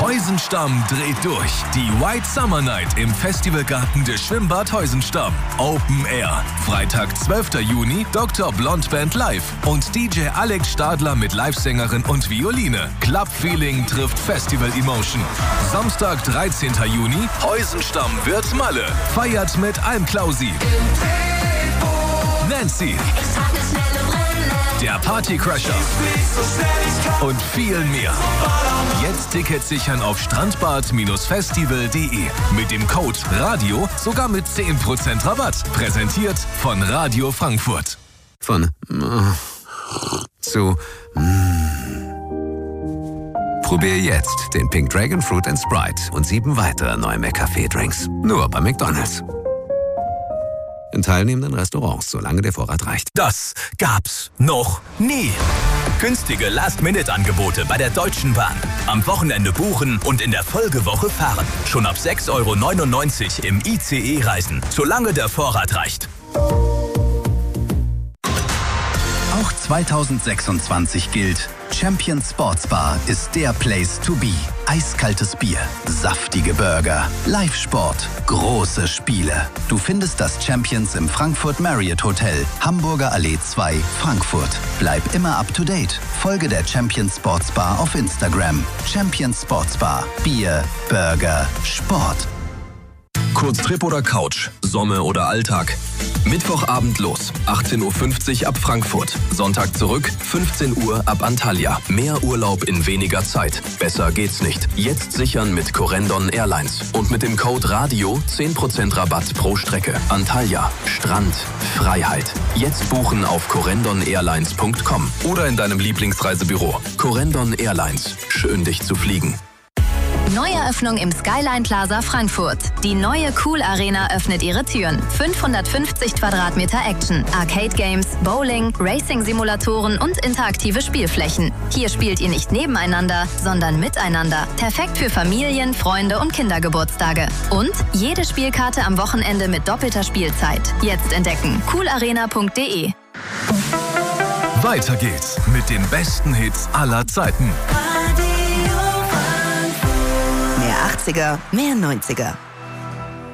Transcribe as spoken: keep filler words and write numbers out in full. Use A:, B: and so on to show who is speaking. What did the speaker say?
A: Heusenstamm dreht durch. Die White Summer Night im Festivalgarten des Schwimmbad Heusenstamm. Open Air. Freitag, zwölfter Juni, Doktor Blond Band live. Und D J Alex Stadler mit Livesängerin und Violine. Club Feeling trifft Festival Emotion. Samstag, dreizehnter Juni, Heusenstamm wird Malle. Feiert mit Almklausi, Nancy, der Partycrasher und viel mehr. Jetzt Tickets sichern auf strandbad Festival punkt de. Mit dem Code RADIO sogar mit zehn Prozent Rabatt. Präsentiert von Radio Frankfurt.
B: Von äh, zu mm. Probier jetzt den Pink Dragon Fruit and Sprite und sieben weitere neue McCafé-Drinks. Nur bei McDonald's. In teilnehmenden Restaurants, solange der Vorrat reicht.
C: Das gab's noch nie. Günstige Last-Minute-Angebote bei der Deutschen Bahn. Am Wochenende buchen und in der Folgewoche fahren. Schon ab sechs Euro neunundneunzig im I C E reisen, solange der Vorrat reicht.
D: Auch zweitausendsechsundzwanzig gilt, Champions Sports Bar ist der Place to be. Eiskaltes Bier, saftige Burger, Live-Sport, große Spiele. Du findest das Champions im Frankfurt Marriott Hotel, Hamburger Allee zwei, Frankfurt. Bleib immer up to date. Folge der Champions Sports Bar auf Instagram. Champions Sports Bar. Bier, Burger, Sport.
E: Kurztrip oder Couch, Somme oder Alltag. Mittwochabend los, achtzehn Uhr fünfzig ab Frankfurt. Sonntag zurück, fünfzehn Uhr ab Antalya. Mehr Urlaub in weniger Zeit. Besser geht's nicht. Jetzt sichern mit Corendon Airlines. Und mit dem Code RADIO zehn Prozent Rabatt pro Strecke. Antalya, Strand, Freiheit. Jetzt buchen auf corendon airlines punkt com oder in deinem Lieblingsreisebüro. Corendon Airlines. Schön, dich zu fliegen.
F: Neueröffnung im Skyline Plaza Frankfurt. Die neue Cool Arena öffnet ihre Türen. fünfhundertfünfzig Quadratmeter Action, Arcade Games, Bowling, Racing-Simulatoren und interaktive Spielflächen. Hier spielt ihr nicht nebeneinander, sondern miteinander. Perfekt für Familien, Freunde und Kindergeburtstage. Und jede Spielkarte am Wochenende mit doppelter Spielzeit. Jetzt entdecken. cool arena punkt de.
A: Weiter geht's mit den besten Hits aller Zeiten.
G: Mehr achtziger, mehr neunziger.